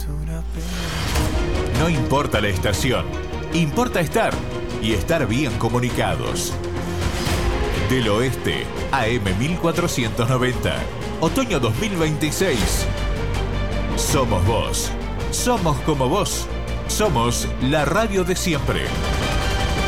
No importa la estación, importa estar y estar bien comunicados. Del Oeste, AM 1490, otoño 2026. Somos vos, somos como vos, somos la radio de siempre.